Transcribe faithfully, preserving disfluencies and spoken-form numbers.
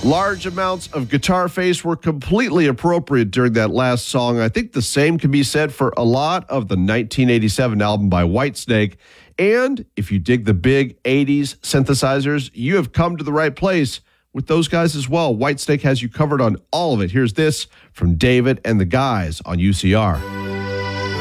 Large amounts of guitar face were completely appropriate during that last song. I think the same can be said for a lot of the nineteen eighty-seven album by Whitesnake. And if you dig the big eighties synthesizers, you have come to the right place with those guys as well. Whitesnake has you covered on all of it. Here's this from David and the guys on U C R.